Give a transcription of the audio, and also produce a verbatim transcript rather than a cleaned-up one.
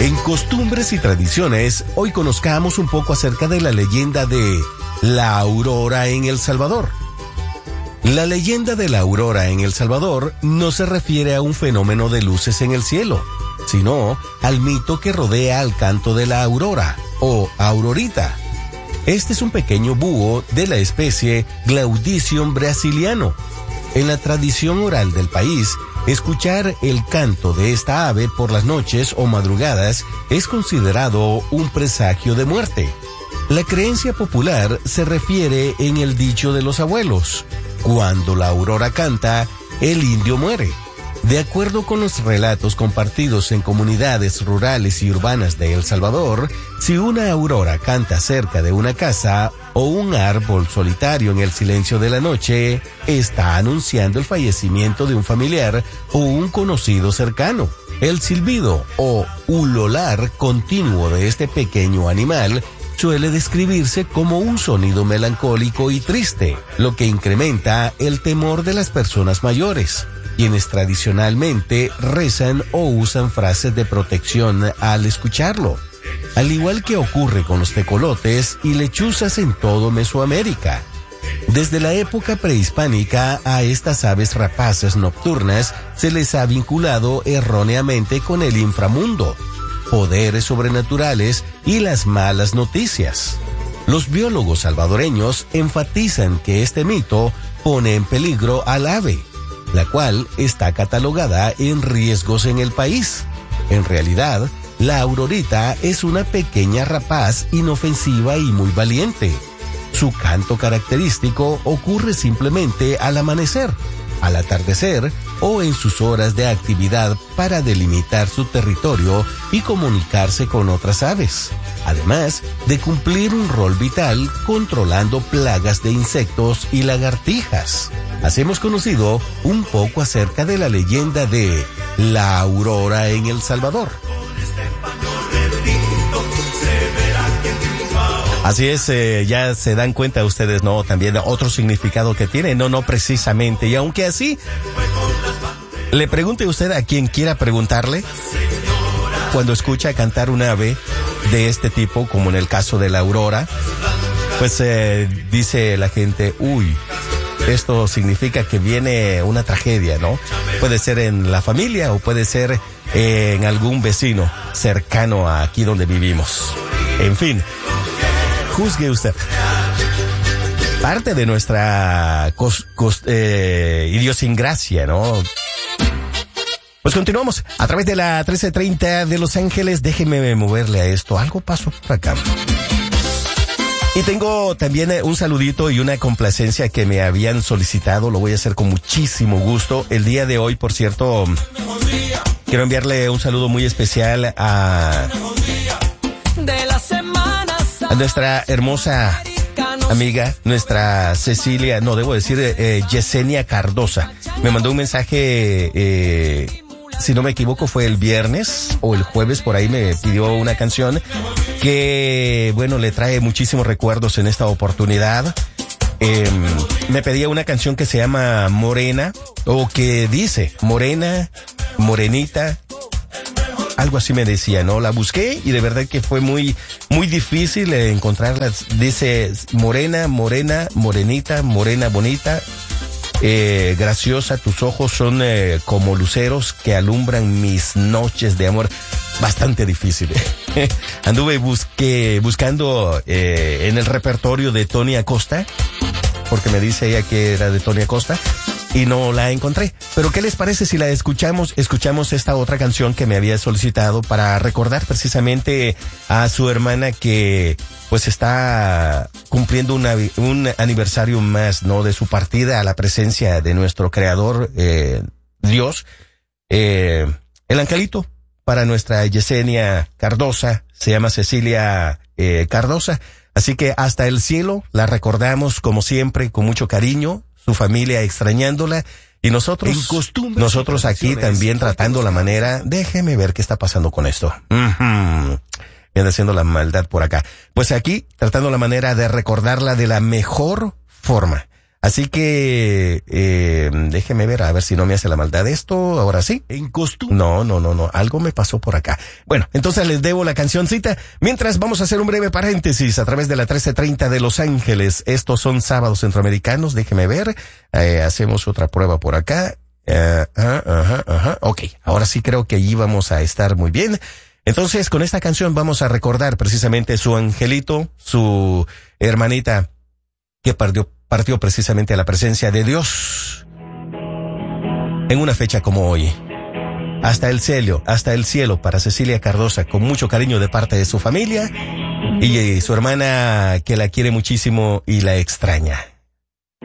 En costumbres y tradiciones, hoy conozcamos un poco acerca de la leyenda de la aurora en El Salvador. La leyenda de la aurora en El Salvador no se refiere a un fenómeno de luces en el cielo, sino al mito que rodea al canto de la aurora, o aurorita. Este es un pequeño búho de la especie Glaudicium brasiliano. En la tradición oral del país, escuchar el canto de esta ave por las noches o madrugadas es considerado un presagio de muerte. La creencia popular se refiere en el dicho de los abuelos: cuando la aurora canta, el indio muere. De acuerdo con los relatos compartidos en comunidades rurales y urbanas de El Salvador, si una aurora canta cerca de una casa o un árbol solitario en el silencio de la noche, está anunciando el fallecimiento de un familiar o un conocido cercano. El silbido o ulolar continuo de este pequeño animal suele describirse como un sonido melancólico y triste, lo que incrementa el temor de las personas mayores, quienes tradicionalmente rezan o usan frases de protección al escucharlo, al igual que ocurre con los tecolotes y lechuzas en todo Mesoamérica. Desde la época prehispánica a estas aves rapaces nocturnas se les ha vinculado erróneamente con el inframundo, poderes sobrenaturales y las malas noticias. Los biólogos salvadoreños enfatizan que este mito pone en peligro al ave, la cual está catalogada en riesgos en el país. En realidad, la aurorita es una pequeña rapaz inofensiva y muy valiente. Su canto característico ocurre simplemente al amanecer, al atardecer o en sus horas de actividad para delimitar su territorio y comunicarse con otras aves, además de cumplir un rol vital controlando plagas de insectos y lagartijas. Así hemos conocido un poco acerca de la leyenda de la aurora en El Salvador. Así es, eh, ya se dan cuenta ustedes, ¿no? También otro significado que tiene, no, no precisamente. Y aunque así, le pregunte usted a quien quiera preguntarle, cuando escucha cantar un ave de este tipo, como en el caso de la aurora, pues eh, dice la gente, uy, esto significa que viene una tragedia, ¿no? Puede ser en la familia o puede ser eh, en algún vecino cercano a aquí donde vivimos. En fin, juzgue usted. Parte de nuestra cos, cos, eh, idiosincrasia, ¿no? Pues continuamos a través de la trece treinta de Los Ángeles. Déjeme moverle a esto. Algo pasó por acá. Y tengo también un saludito y una complacencia que me habían solicitado. Lo voy a hacer con muchísimo gusto. El día de hoy, por cierto, quiero enviarle un saludo muy especial a, a nuestra hermosa amiga, nuestra Cecilia, no, debo decir, eh, Yesenia Cardosa. Me mandó un mensaje, eh, si no me equivoco, fue el viernes o el jueves, por ahí me pidió una canción que, bueno, le trae muchísimos recuerdos en esta oportunidad. Eh, me pedía una canción que se llama Morena, o que dice Morena, Morenita, algo así me decía, ¿no? La busqué y de verdad que fue muy, muy difícil encontrarla. Dice Morena, Morena, Morenita, Morena bonita, eh, graciosa, tus ojos son eh, como luceros que alumbran mis noches de amor. Bastante difícil. ¿eh? Anduve busqué, buscando eh, en el repertorio de Tony Acosta, porque me dice ella que era de Tony Acosta, y no la encontré. Pero ¿qué les parece si la escuchamos? Escuchamos esta otra canción que me había solicitado para recordar precisamente a su hermana que pues está cumpliendo una, un aniversario más, ¿no? De su partida a la presencia de nuestro creador, eh, Dios, eh, el angelito. Para nuestra Yesenia Cardosa, se llama Cecilia eh, Cardosa, así que hasta el cielo la recordamos como siempre, con mucho cariño, su familia extrañándola, y nosotros, nosotros aquí también tratando la manera, déjeme ver qué está pasando con esto. Uh-huh. Viene haciendo la maldad por acá. Pues aquí, tratando la manera de recordarla de la mejor forma. Así que, eh, déjeme ver, a ver si no me hace la maldad esto, ahora sí. En costumbre. No, no, no, no, algo me pasó por acá. Bueno, entonces les debo la cancioncita. Mientras vamos a hacer un breve paréntesis a través de la trece treinta de Los Ángeles. Estos son sábados centroamericanos, déjeme ver. Eh, hacemos otra prueba por acá. Uh, ajá, ajá, ajá. Ok, ahora sí creo que allí vamos a estar muy bien. Entonces, con esta canción vamos a recordar precisamente su angelito, su hermanita que partió, partió precisamente a la presencia de Dios en una fecha como hoy. Hasta el cielo, hasta el cielo para Cecilia Cardosa, con mucho cariño de parte de su familia y, y su hermana que la quiere muchísimo y la extraña.